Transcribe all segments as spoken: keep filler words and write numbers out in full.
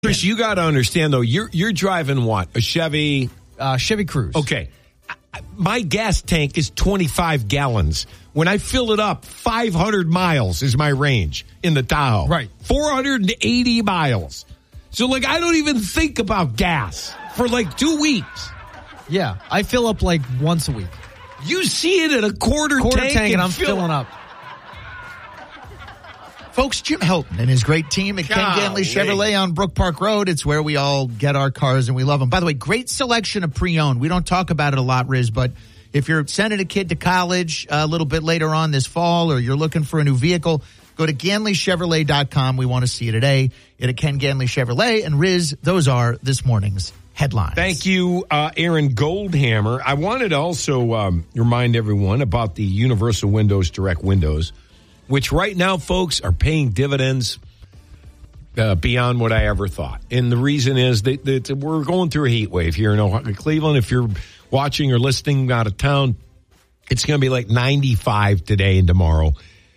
Chris, you got to understand, though, you're you're driving what? A Chevy? Uh, Chevy Cruze. Okay. My gas tank is twenty-five gallons. When I fill it up, five hundred miles is my range in the Tahoe. Right. four hundred eighty miles. So, like, I don't even think about gas for, like, two weeks. Yeah, I fill up, like, once a week. You see it at a quarter, quarter tank, tank, and, and I'm fill filling up. Folks, Jim Helton and his great team at Ken Ganley Chevrolet on Brook Park Road. It's where we all get our cars and we love them. By the way, great selection of pre-owned. We don't talk about it a lot, Riz, but if you're sending a kid to college a little bit later on this fall or you're looking for a new vehicle, go to Ganley Chevrolet dot com. We want to see you today at Ken Ganley Chevrolet. And Riz, those are this morning's headlines. Thank you, uh, Aaron Goldhammer. I wanted to also um, remind everyone about the Universal Windows Direct Windows, which right now, folks, are paying dividends uh, beyond what I ever thought. And the reason is that, that we're going through a heat wave here in Ohio, Cleveland. If you're watching or listening out of town, it's going to be like ninety-five today and tomorrow.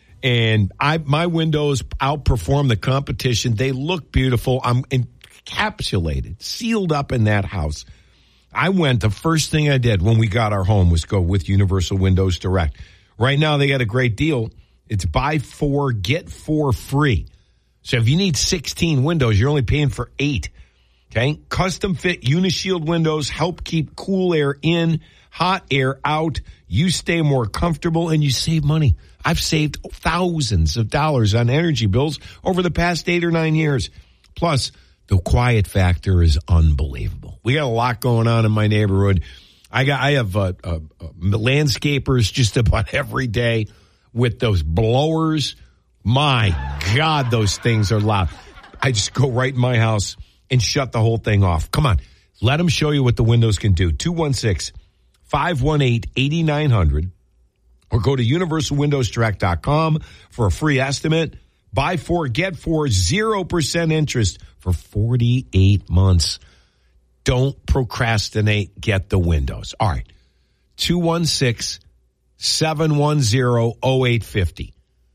And I, my windows outperform the competition. They look beautiful. I'm encapsulated, sealed up in that house. I went, the first thing I did when we got our home was go with Universal Windows Direct. Right now, they got a great deal. It's buy four, get four free. So if you need sixteen windows, you're only paying for eight. Okay? Custom fit Unishield windows help keep cool air in, hot air out. You stay more comfortable and you save money. I've saved thousands of dollars on energy bills over the past eight or nine years. Plus, the quiet factor is unbelievable. We got a lot going on in my neighborhood. I got, I have uh, uh, uh, landscapers just about every day with those blowers. My God, those things are loud. I just go right in my house and shut the whole thing off. Come on. Let them show you what the windows can do. two one six, five one eight, eight nine zero zero or go to universal windows direct dot com for a free estimate. Buy four, get four, zero percent interest for forty-eight months. Don't procrastinate. Get the windows. All right. two one six, seven one zero, zero eight five zero.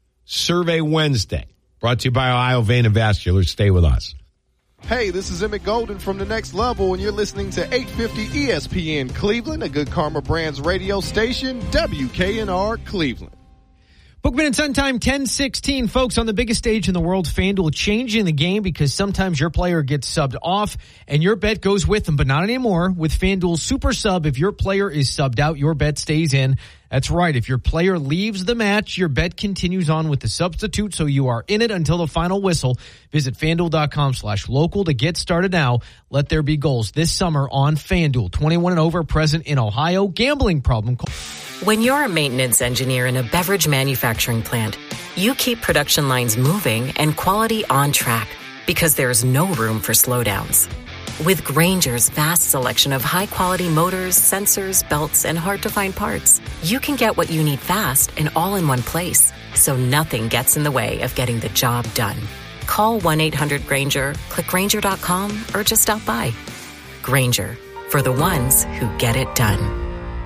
Survey Wednesday. Brought to you by Ohio Vein and Vascular. Stay with us. Hey, this is Emmett Golden from The Next Level, and you're listening to eight fifty E S P N Cleveland, a Good Karma Brands radio station, W K N R Cleveland. Bookman and Sun Time ten sixteen, folks, on the biggest stage in the world, FanDuel changing the game because sometimes your player gets subbed off and your bet goes with them, but not anymore. With FanDuel Super Sub, if your player is subbed out, your bet stays in. That's right. If your player leaves the match, your bet continues on with the substitute, so you are in it until the final whistle. Visit FanDuel.com slash local to get started now. Let there be goals this summer on FanDuel. twenty-one and over, present in Ohio. Gambling problem. When you're a maintenance engineer in a beverage manufacturing plant, you keep production lines moving and quality on track because there's no room for slowdowns. With Grainger's vast selection of high-quality motors, sensors, belts, and hard-to-find parts, you can get what you need fast and all in one place, so nothing gets in the way of getting the job done. Call one eight hundred Grainger, click Grainger dot com, or just stop by. Grainger, for the ones who get it done.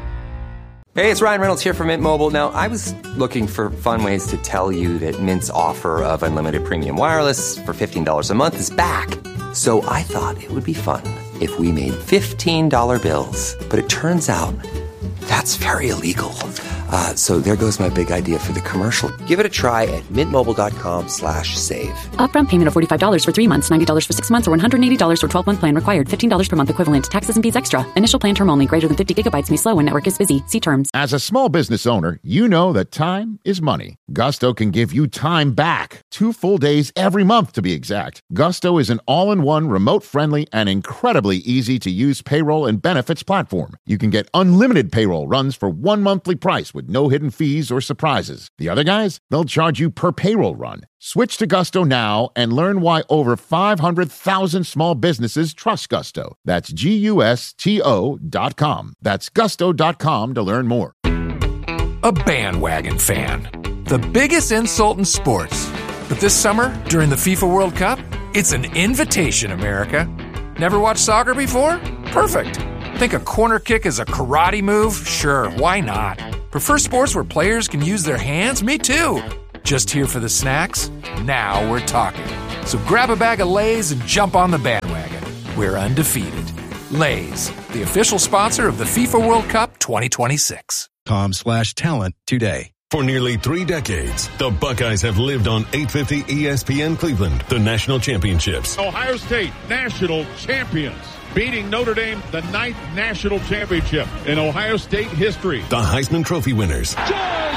Hey, it's Ryan Reynolds here from Mint Mobile. Now, I was looking for fun ways to tell you that Mint's offer of unlimited premium wireless for fifteen dollars a month is back. So I thought it would be fun if we made fifteen dollar bills. But it turns out that's very illegal. Uh, so there goes my big idea for the commercial. Give it a try at mintmobile.com slash save. Upfront payment of forty-five dollars for three months, ninety dollars for six months, or one hundred eighty dollars for twelve-month plan required. fifteen dollars per month equivalent. Taxes and fees extra. Initial plan term only. Greater than fifty gigabytes may slow when network is busy. See terms. As a small business owner, you know that time is money. Gusto can give you time back. Two full days every month, to be exact. Gusto is an all-in-one, remote-friendly, and incredibly easy-to-use payroll and benefits platform. You can get unlimited payroll runs for one monthly price with no hidden fees or surprises. The other guys, they'll charge you per payroll run. Switch to Gusto now and learn why over five hundred thousand small businesses trust Gusto. That's G U S T O dot com. That's gusto dot com to learn more. A bandwagon fan. The biggest insult in sports. But this summer, during the FIFA World Cup, it's an invitation, America. Never watched soccer before? Perfect. Think a corner kick is a karate move? Sure, why not? Prefer sports where players can use their hands? Me too. Just here for the snacks? Now we're talking. So grab a bag of Lay's and jump on the bandwagon. We're undefeated. Lay's, the official sponsor of the FIFA World Cup twenty twenty-six. Com slash talent today. For nearly three decades, the Buckeyes have lived on eight fifty E S P N Cleveland, the national championships. Ohio State, national champions, beating Notre Dame, the ninth national championship in Ohio State history. The Heisman Trophy winners. George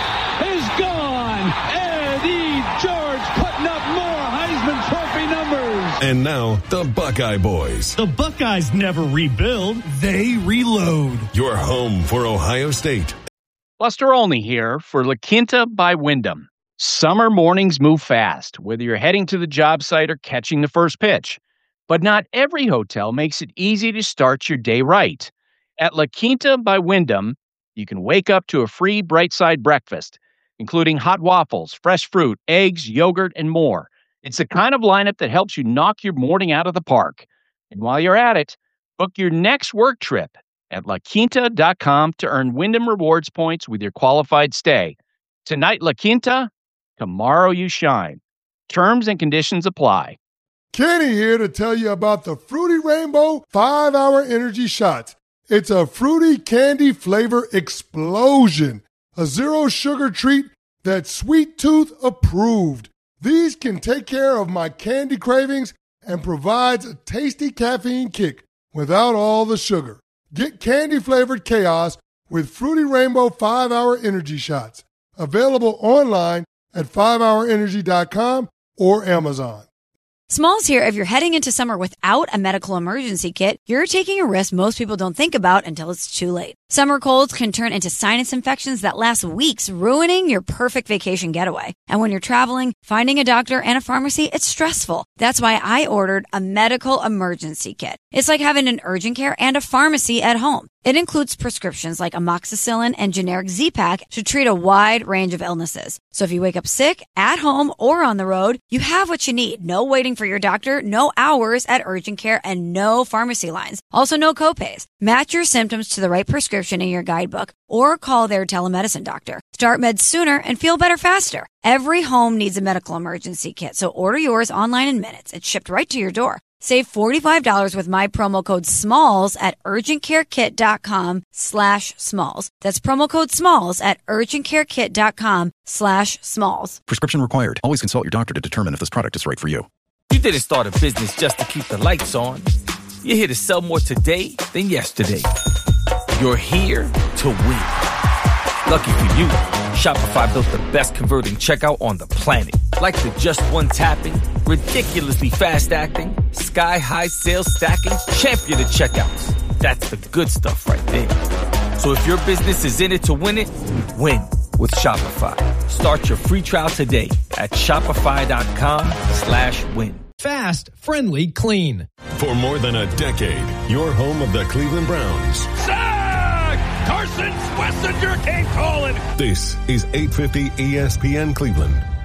is gone. Eddie George putting up more Heisman Trophy numbers. And now, the Buckeye Boys. The Buckeyes never rebuild, they reload. Your home for Ohio State. Buster Olney here for La Quinta by Wyndham. Summer mornings move fast, whether you're heading to the job site or catching the first pitch. But not every hotel makes it easy to start your day right. At La Quinta by Wyndham, you can wake up to a free Bright Side breakfast, including hot waffles, fresh fruit, eggs, yogurt, and more. It's the kind of lineup that helps you knock your morning out of the park. And while you're at it, book your next work trip at la quinta dot com to earn Wyndham Rewards points with your qualified stay. Tonight, La Quinta, tomorrow you shine. Terms and conditions apply. Kenny here to tell you about the Fruity Rainbow five hour Energy Shots. It's a fruity candy flavor explosion. A zero sugar treat that's Sweet Tooth approved. These can take care of my candy cravings and provides a tasty caffeine kick without all the sugar. Get candy-flavored chaos with Fruity Rainbow five hour Energy Shots. Available online at five hour energy dot com or Amazon. Smalls here. If you're heading into summer without a medical emergency kit, you're taking a risk most people don't think about until it's too late. Summer colds can turn into sinus infections that last weeks, ruining your perfect vacation getaway. And when you're traveling, finding a doctor and a pharmacy, it's stressful. That's why I ordered a medical emergency kit. It's like having an urgent care and a pharmacy at home. It includes prescriptions like amoxicillin and generic Z-Pak to treat a wide range of illnesses. So if you wake up sick, at home, or on the road, you have what you need. No waiting for your doctor, no hours at urgent care, and no pharmacy lines. Also, no copays. Match your symptoms to the right prescription in your guidebook or call their telemedicine doctor. Start meds sooner and feel better faster. Every home needs a medical emergency kit, so order yours online in minutes. It's shipped right to your door. Save forty-five dollars with my promo code SMALLS at urgentcarekit.com slash SMALLS. That's promo code SMALLS at urgentcarekit.com slash SMALLS. Prescription required. Always consult your doctor to determine if this product is right for you. You didn't start a business just to keep the lights on. You're here to sell more today than yesterday. You're here to win. Lucky for you, Shopify built the best converting checkout on the planet. Like the just one tapping, ridiculously fast acting, sky-high sales stacking, champion of checkouts. That's the good stuff right there. So if your business is in it to win it, win with Shopify. Start your free trial today at shopify.com slash win. Fast, friendly, clean. For more than a decade, your home of the Cleveland Browns. Sack! Carson Schlesinger came calling. This is eight fifty E S P N Cleveland.